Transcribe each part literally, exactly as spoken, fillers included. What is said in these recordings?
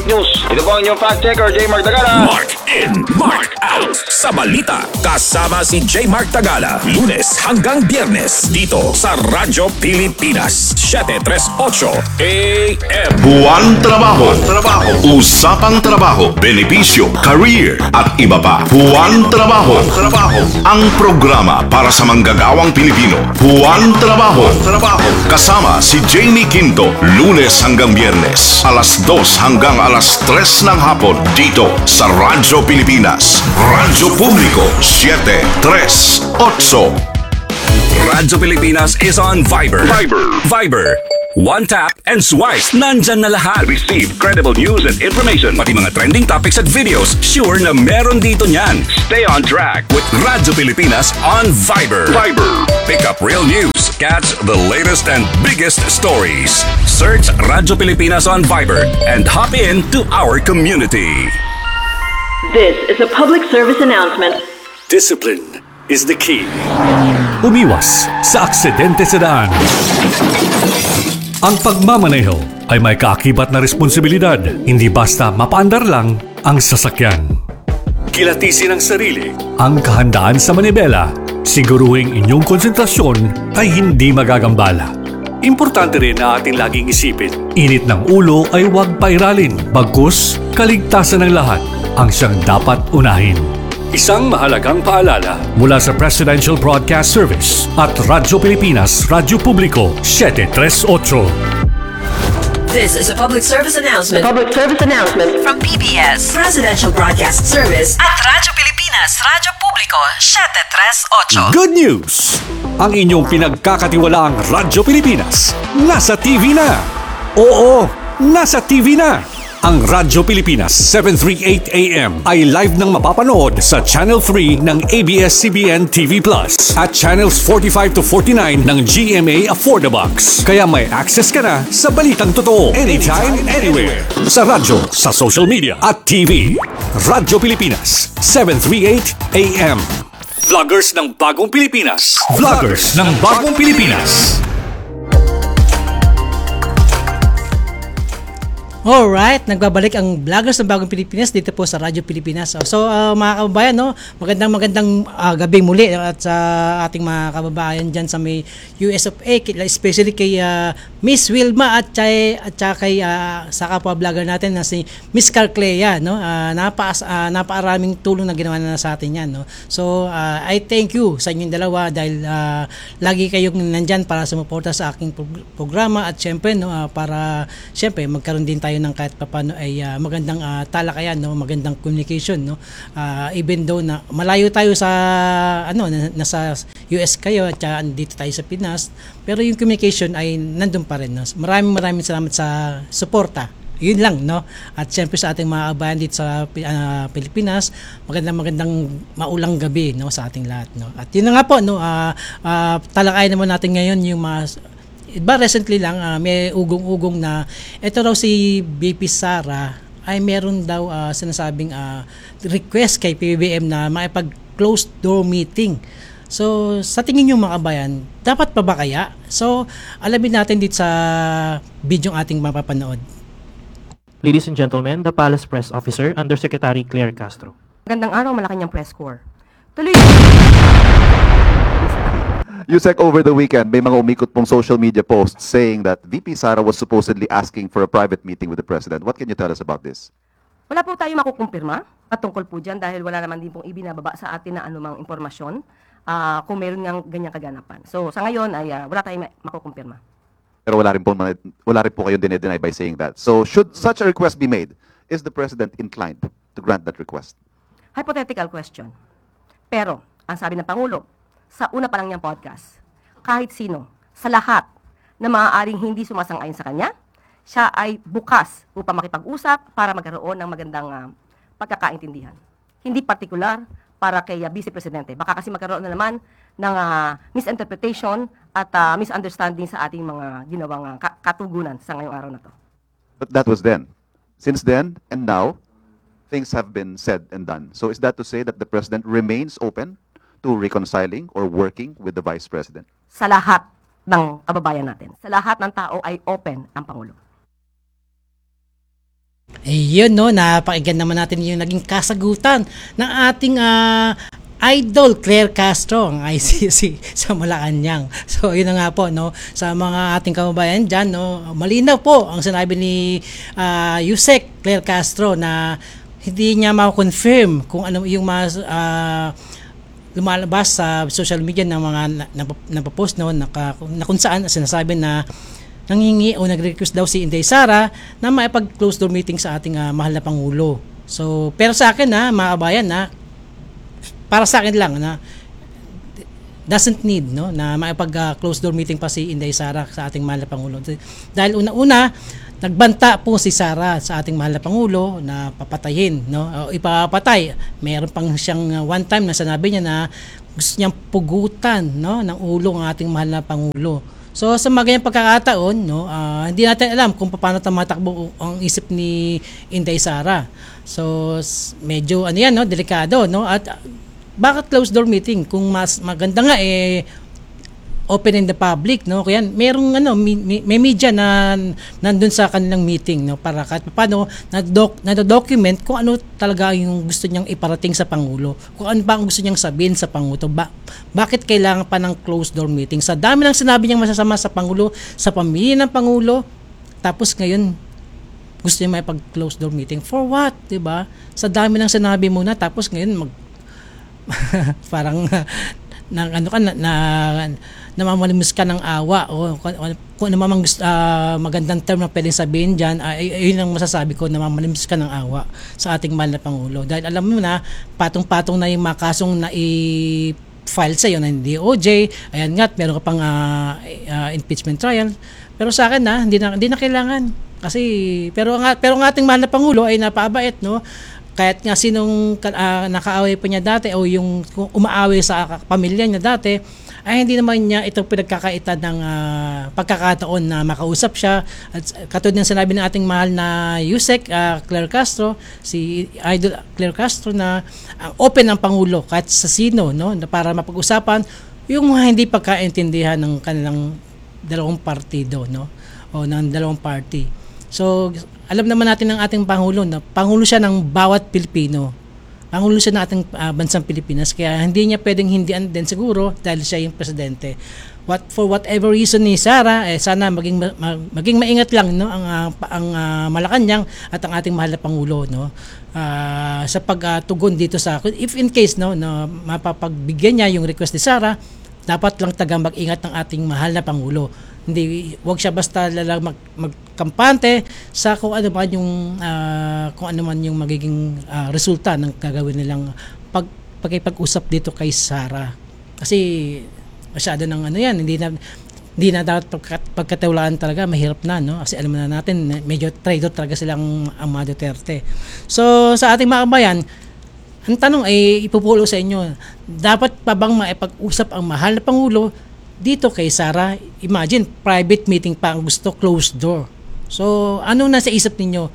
fake news. Ito po ang inyong fact checker, J. Mark Tagala. Mark in, Mark out sa balita. Kasama si J. Mark Tagala. Lunes hanggang Biyernes dito sa Radyo Pilipinas. seven three eight A M. Buwan trabaho, trabaho, usapang trabaho, benepisyo, career at iba pa. Buwan trabaho, trabaho. Ang programa para sa manggagawang Pilipino. Buwan trabaho, trabaho. Kasama si Jamie Quinto, Lunes hanggang Biyernes, alas dos hanggang alas tres ng hapon dito sa Radyo Pilipinas. Radyo Publiko seven three eight. Radyo Pilipinas is on Viber. Viber. Viber. One tap and swipe. Nandyan na lahat. Receive credible news and information. Pati mga trending topics at videos. Sure na meron dito niyan. Stay on track with Radyo Pilipinas on Viber. Viber. Pick up real news. Catch the latest and biggest stories. Search Radyo Pilipinas on Viber and hop in to our community. This is a public service announcement. Discipline is the key. Umiwas sa aksidente sa daan. Ang pagmamaneho ay may kaakibat na responsibilidad, hindi basta mapaandar lang ang sasakyan. Kilatisin ang sarili, ang kahandaan sa manibela, siguruhing inyong konsentrasyon ay hindi magagambala. Importante rin na ating laging isipin, init ng ulo ay huwag pairalin, bagkus kaligtasan ng lahat ang siyang dapat unahin. Isang mahalagang paalala mula sa Presidential Broadcast Service at Radyo Pilipinas, Radyo Publiko seven three eight. This is a public service announcement Public service announcement from P B S, Presidential Broadcast Service at Radyo Pilipinas, Radyo Publiko seven three eight. Good news! Ang inyong pinagkakatiwalaang Radyo Pilipinas nasa T V na! Oo, nasa T V na! Ang Radyo Pilipinas seven thirty-eight A M ay live nang mapapanood sa Channel three ng A B S C B N T V Plus at Channels forty-five to forty-nine ng G M A Affordabox. Kaya may access ka na sa balitang totoo anytime, anywhere. Sa radyo, sa social media at T V. Radyo Pilipinas seven thirty-eight A M. Vloggers ng Bagong Pilipinas. Vloggers ng Bagong Pilipinas. Alright, nagbabalik ang Vloggers ng Bagong Pilipinas dito po sa Radyo Pilipinas. So, so uh, mga kababayan, no, magandang magandang uh, gabi muli at sa uh, ating mga kababayan dyan sa may U S of A, especially kay uh, Miss Wilma at, kay, at kay uh, sa kapwa-vlogger natin na si Miss Carclea, no. Uh, napa uh, napaaraming tulong na ginawa na sa atin yan, no. So, uh, I thank you sa inyong dalawa dahil uh, lagi kayong nandyan para sumuporta sa aking prog- programa at syempre, no, uh, para syempre magkaroon din tayo ng kahit papaano ay uh, magandang uh, talakayan, no, magandang communication, no. Uh, even though na malayo tayo sa ano na, nasa U S kayo at uh, dito tayo sa Pinas, pero yung communication ay nandun pa rin, no. Maraming maraming salamat sa suporta. Yun lang, no. At siyempre sa ating mga kabayan dito sa uh, Pilipinas, magandang magandang maulang gabi, no, sa ating lahat, no. At yun na nga po, no, uh, uh, talakayan naman natin ngayon yung mga Iba recently lang uh, may ugong-ugong na ito raw si B P Sara ay meron daw uh, sinasabing uh, request kay P B B M na makipag closed door meeting. So sa tingin niyo mga kabayan, dapat pa ba kaya? So alamin natin dito sa video ating mapapanood. Ladies and gentlemen, the Palace Press Officer, Undersecretary Claire Castro. Magandang araw, Malacanang Press Corps. Tuloy. Yusek, over the weekend, may mga umikot pong social media posts saying that V P Sara was supposedly asking for a private meeting with the President. What can you tell us about this? Wala po tayo makukumpirma patungkol po dyan dahil wala naman din pong ibinababa sa atin na anumang impormasyon uh, kung meron ng ganyang kaganapan. So sa ngayon ay uh, wala tayong makukumpirma. Pero wala rin po, wala rin po kayong dinedeny by saying that. So should such a request be made, is the President inclined to grant that request? Hypothetical question. Pero, ang sabi ng Pangulo, sa una pa lang niyang podcast, kahit sino, sa lahat na maaaring hindi sumasang-ayon sa kanya, siya ay bukas upang makipag-usap para magkaroon ng magandang uh, pagkakaintindihan. Hindi partikular para kay uh, Vice Presidente. Baka kasi magkaroon na naman ng uh, misinterpretation at uh, misunderstanding sa ating mga ginawang uh, katugunan sa ngayong araw na to. But that was then. Since then and now, things have been said and done. So is that to say that the President remains open to reconciling or working with the Vice President? Sa lahat ng kababayan natin, sa lahat ng tao ay open ang Pangulo. Ayun, no, napakinggan naman natin yung naging kasagutan ng ating uh, idol Claire Castro, ang I C C sa Malacanang. So, yun na nga po, no, sa mga ating kababayan dyan, no, malinaw po ang sinabi ni uh, Yusek Claire Castro na hindi niya ma-confirm kung ano yung mas uh, lumalabas sa social media ng mga napapost no, na, na kung saan sinasabi na nanghingi o nag-request daw si Inday Sara na maipag-close door meeting sa ating uh, mahal na Pangulo. So, pero sa akin na, mga kabayan na, para sa akin lang na doesn't need no na maipag-close uh, door meeting pa si Inday Sara sa ating mahal na Pangulo. Dahil una-una, nagbanta po si Sara sa ating mahal na Pangulo na papatayin, no? O ipapatay. Meron pang siyang uh, one time na sinabi niya na gusto niyang pugutan, no, ng ulo ng ating mahal na Pangulo. So sa mga ganyang pagkakataon, no, uh, hindi natin alam kung paano tumatakbo ang isip ni Inday Sara. So medyo ano yan, no, delikado, no? At uh, bakit closed door meeting kung mas maganda nga eh open in the public, no? Kaya merong ano may, may media na nandun sa kanilang meeting, no, para kahit paano na-doc, na-document kung ano talaga yung gusto niyang iparating sa Pangulo. Kung ano ba ang gusto niyang sabihin sa Pangulo. Ba, bakit kailangan pa ng closed door meeting? Sa dami ng sinabi niyang masasama sa Pangulo, sa pamilya ng Pangulo, tapos ngayon gusto niya may pag-closed door meeting. For what, 'di ba? Sa dami ng sinabi mo na, tapos ngayon mag parang nang ano ka na, na namamalimus ka ng awa o kung ano mang uh, magandang term na pwedeng sabihin dyan, ay uh, yun ang masasabi ko, namamalimus ka ng awa sa ating mahal na Pangulo. Dahil alam mo na, patong-patong na yung mga kasong na i-file sa iyo ng D O J, ayan nga, meron ka pang uh, uh, impeachment trial. Pero sa akin na, hindi na, hindi na kailangan. Kasi, pero ang, pero ang ating mahal na Pangulo ay napabait, no? Kahit nga sinong uh, nakaaway pa niya dati o yung umaaway sa pamilya niya dati, ay hindi naman niya itong pinagkakaitan ng uh, pagkakataon na makausap siya. At katulad ng sinabi ng ating mahal na Yusek uh, Claire Castro, si Idol Claire Castro, na uh, open ang Pangulo kahit sa sino, no, na para mapag-usapan yung hindi pagkaintindihan ng kanilang dalawang partido, no, o ng dalawang party. So, alam naman natin ng ating Pangulo na Pangulo siya ng bawat Pilipino. Pangulo siya ng ating uh, bansang Pilipinas. Kaya hindi niya pwedeng hindian din siguro dahil siya yung presidente. What, for whatever reason ni Sara, eh, sana maging, mag, maging maingat lang, no, ang, uh, ang uh, Malacanang at ang ating mahal na Pangulo, no, uh, sa pagtugon uh, dito sa, if in case, no, na mapapagbigyan niya yung request ni Sara, dapat lang tagang mag-ingat ng ating mahal na Pangulo. Hindi, wag siya basta lang mag, magkampante sa kung ano man yung uh, kung ano man yung magiging uh, resulta ng gagawin nilang pag pagkipag-usap dito kay Sara. Kasi masyado ng ano yan, hindi na hindi na dapat pagkat, pagkatiwalaan talaga, mahirap na, no? Kasi alam na natin, medyo traitor talaga silang ang mga Duterte. So sa ating mga kabayan, ang tanong ay ipupulo sa inyo, dapat pa bang maipag-usap ang mahal na Pangulo dito kay Sara? Imagine, private meeting pa ang gusto, closed door. So, ano na sa isip ninyo?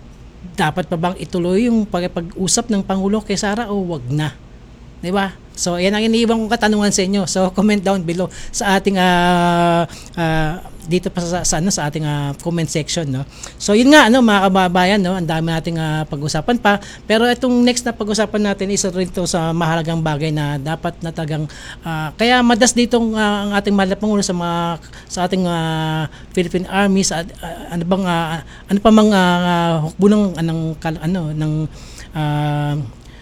Dapat pa bang ituloy yung pag-usap ng Pangulo kay Sara o wag na? Diba? So, yan ang iniibang kong katanungan sa inyo. So, comment down below sa ating uh, uh, dito pa sa, sa, ano, sa ating uh, comment section, no? So, yun nga, ano, mga kababayan, no? Ang dami nating uh, pag-usapan pa. Pero itong next na pag-usapan natin, isa rin ito sa mahalagang bagay na dapat na tagang uh, kaya madas ditong uh, ang ating mahal na Pangulo sa mga sa ating uh, Philippine Army, sa uh, ano bang uh, ano pa mang uh, hukbo ng anong ano ng uh,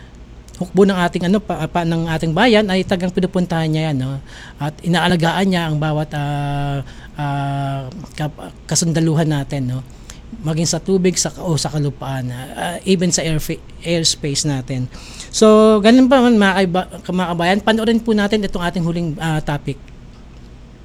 hukbo ng ating ano pa, pa ng ating bayan ay tagang pinupuntahan niya yan, no? At inaalagaan niya ang bawat uh, uh, kasundaluhan natin, no? Maging sa tubig sa o sa kalupaan, uh, even sa air airspace natin. So ganun pa man mga, mga kabayan, panoorin po natin itong ating huling uh, topic.